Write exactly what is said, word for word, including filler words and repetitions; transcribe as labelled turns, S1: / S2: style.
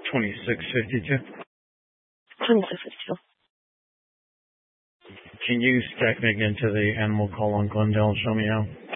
S1: twenty-six fifty-two.
S2: twenty-six fifty-two.
S1: Can you stack me again to the animal call on Glendale and show me how?